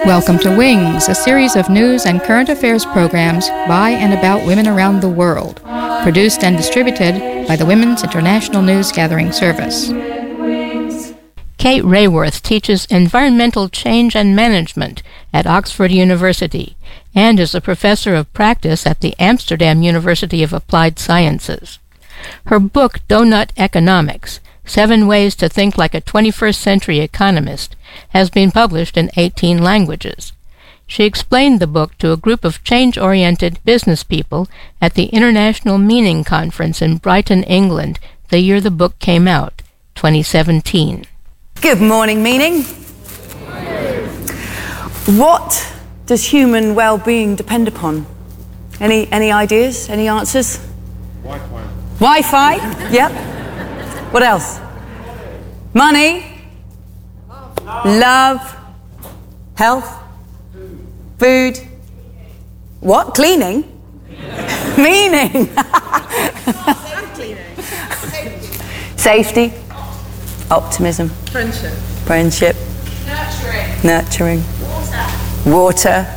Welcome to Wings, a series of news and current affairs programs by and about women around the world, produced and distributed by the Women's International News Gathering Service. Kate Raworth teaches environmental change and management at Oxford University and is a professor of practice at the Amsterdam University of Applied Sciences. Her book, Doughnut Economics, 7 Ways to Think Like a 21st Century Economist, has been published in 18 languages. She explained the book to a group of change-oriented business people at the International Meaning Conference in Brighton, England, the year the book came out, 2017. Good morning, Meaning. What does human well-being depend upon? Any ideas? Any answers? Wi-Fi. Wi-Fi? Yep. What else? Money? Love? Health? Food? What? Cleaning? Meaning? Safety? Optimism? Friendship? Nurturing? Water?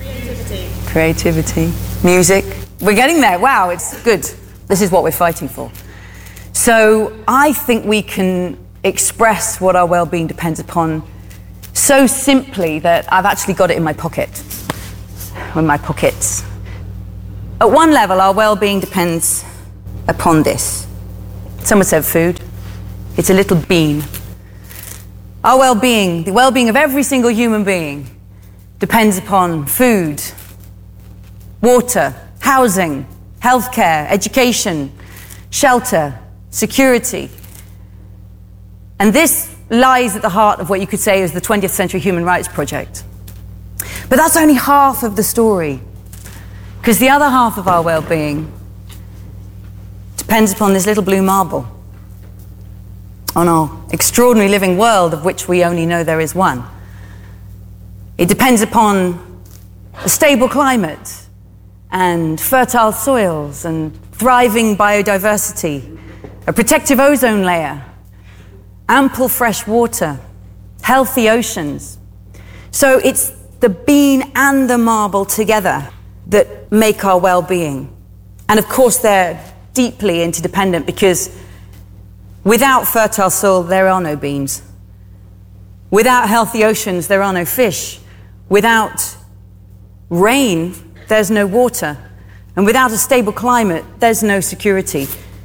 Creativity? Music? We're getting there. Wow, it's good. This is what we're fighting for. So I think we can express what our well-being depends upon so simply that I've actually got it in my pocket. In my pockets. At one level, our well-being depends upon this. Someone said food. It's a little bean. Our well-being, the well-being of every single human being, depends upon food, water, housing, healthcare, education, shelter, security. And this lies at the heart of what you could say is the 20th Century Human Rights Project. But that's only half of the story, because the other half of our well-being depends upon this little blue marble, on our extraordinary living world of which we only know there is one. It depends upon a stable climate and fertile soils and thriving biodiversity, a protective ozone layer, ample fresh water, healthy oceans. So it's the bean and the marble together that make our well-being. And of course they're deeply interdependent, because without fertile soil there are no beans. Without healthy oceans there are no fish. Without rain there's no water. And without a stable climate there's no security.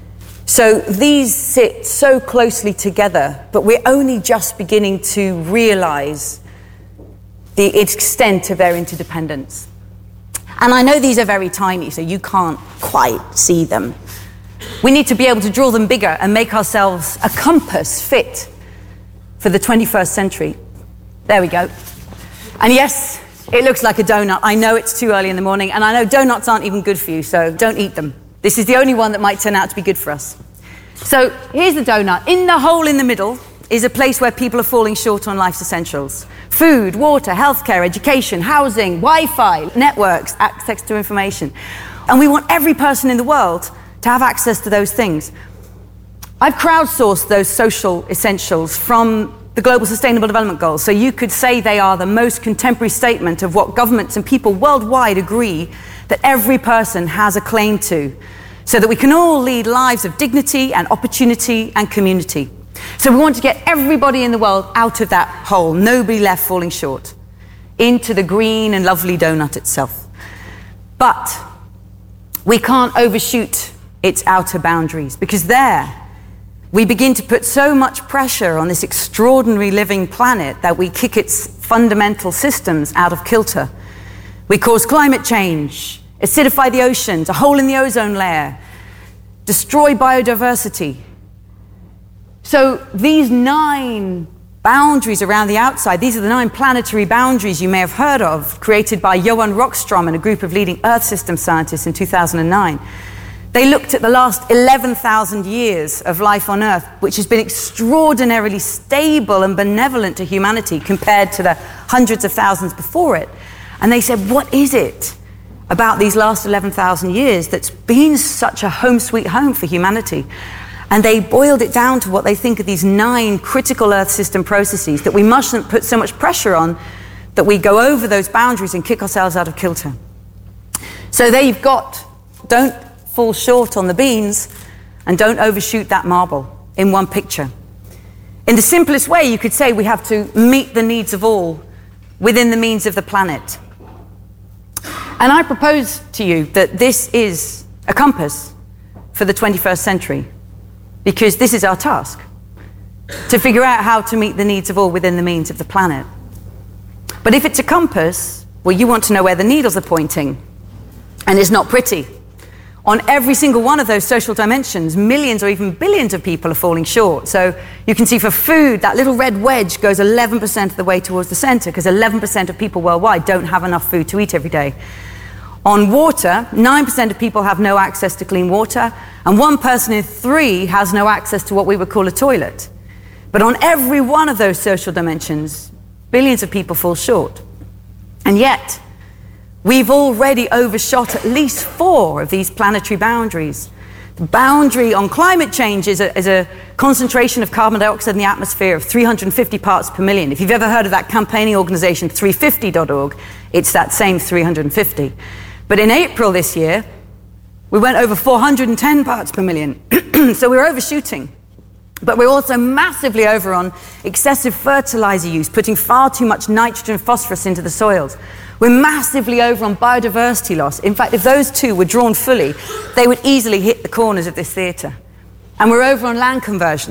So these sit so closely together, but we're only just beginning to realize the extent of their interdependence. And I know these are very tiny, so you can't quite see them. We need to be able to draw them bigger and make ourselves a compass fit for the 21st century. There we go. And yes, it looks like a donut. I know it's too early in the morning, and I know donuts aren't even good for you, so don't eat them. This is the only one that might turn out to be good for us. So here's the donut. In the hole in the middle is a place where people are falling short on life's essentials. Food, water, healthcare, education, housing, Wi-Fi, networks, access to information. And we want every person in the world to have access to those things. I've crowdsourced those social essentials from the Global Sustainable Development Goals. So you could say they are the most contemporary statement of what governments and people worldwide agree that every person has a claim to, so that we can all lead lives of dignity and opportunity and community. So we want to get everybody in the world out of that hole, nobody left falling short, into the green and lovely donut itself. But we can't overshoot its outer boundaries, because there we begin to put so much pressure on this extraordinary living planet that we kick its fundamental systems out of kilter. We cause climate change, acidify the oceans, a hole in the ozone layer, destroy biodiversity. So these 9 boundaries around the outside, these are the 9 planetary boundaries you may have heard of, created by Johan Rockström and a group of leading Earth system scientists in 2009. They looked at the last 11,000 years of life on Earth, which has been extraordinarily stable and benevolent to humanity compared to the hundreds of thousands before it. And they said, what is it about these last 11,000 years that's been such a home sweet home for humanity? And they boiled it down to what they think are these 9 critical Earth system processes that we mustn't put so much pressure on, that we go over those boundaries and kick ourselves out of kilter. So there you've got, don't fall short on the beans and don't overshoot that marble in one picture. In the simplest way, you could say we have to meet the needs of all within the means of the planet. And I propose to you that this is a compass for the 21st century, because this is our task, to figure out how to meet the needs of all within the means of the planet. But if it's a compass, well, you want to know where the needles are pointing, and it's not pretty. On every single one of those social dimensions, millions or even billions of people are falling short. So you can see for food, that little red wedge goes 11% of the way towards the center, because 11% of people worldwide don't have enough food to eat every day. On water, 9% of people have no access to clean water, and 1 person in 3 has no access to what we would call a toilet. But on every one of those social dimensions, billions of people fall short. And yet, we've already overshot at least 4 of these planetary boundaries. The boundary on climate change is a concentration of carbon dioxide in the atmosphere of 350 parts per million. If you've ever heard of that campaigning organization, 350.org, it's that same 350. But in April this year, we went over 410 parts per million. So we're overshooting. But we're also massively over on excessive fertilizer use, putting far too much nitrogen and phosphorus into the soils. We're massively over on biodiversity loss. In fact, if those two were drawn fully, they would easily hit the corners of this theatre. And we're over on land conversion.